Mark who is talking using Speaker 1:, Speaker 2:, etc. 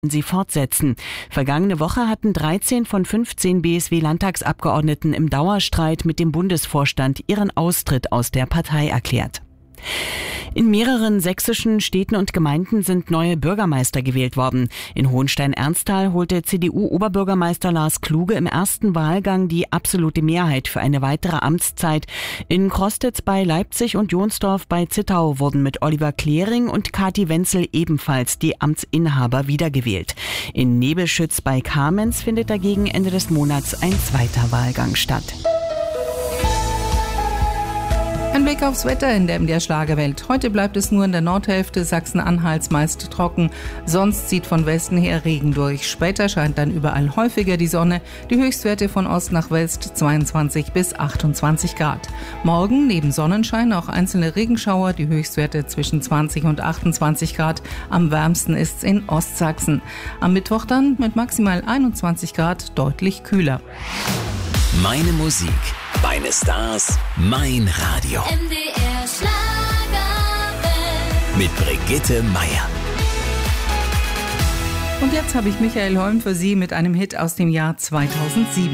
Speaker 1: sie fortsetzen. Vergangene Woche hatten 13 von 15 BSW-Landtagsabgeordneten im Dauerstreit mit dem Bundesvorstand ihren Austritt aus der Partei erklärt. In mehreren sächsischen Städten und Gemeinden sind neue Bürgermeister gewählt worden. In Hohenstein-Ernsthal holte CDU-Oberbürgermeister Lars Kluge im ersten Wahlgang die absolute Mehrheit für eine weitere Amtszeit. In Krostitz bei Leipzig und Jonsdorf bei Zittau wurden mit Oliver Klering und Kathi Wenzel ebenfalls die Amtsinhaber wiedergewählt. In Nebelschütz bei Kamenz findet dagegen Ende des Monats ein zweiter Wahlgang statt.
Speaker 2: Ein Blick aufs Wetter in der MDR-Schlagerwelt. Heute bleibt es nur in der Nordhälfte Sachsen-Anhalts meist trocken. Sonst zieht von Westen her Regen durch. Später scheint dann überall häufiger die Sonne. Die Höchstwerte von Ost nach West 22 bis 28 Grad. Morgen neben Sonnenschein auch einzelne Regenschauer. Die Höchstwerte zwischen 20 und 28 Grad. Am wärmsten ist's in Ostsachsen. Am Mittwoch dann mit maximal 21 Grad deutlich kühler.
Speaker 3: Meine Musik, meine Stars, mein Radio.
Speaker 4: MDR Schlagerwelt.
Speaker 3: Mit Brigitte Meier.
Speaker 2: Und jetzt habe ich Michael Holm für Sie mit einem Hit aus dem Jahr 2007.